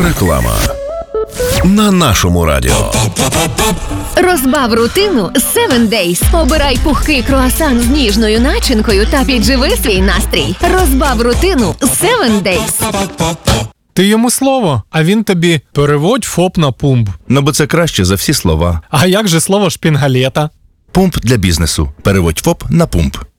Реклама на нашому радіо. Розбав рутину 7 Days. Обирай пухкий круасан з ніжною начинкою та підживи свій настрій. Розбав рутину 7 Days. Ти йому слово, а він тобі переводь ФОП на пумп. Ну, бо це краще за всі слова. А як же слово шпінгалета? Пумп для бізнесу. Переводь ФОП на пумп.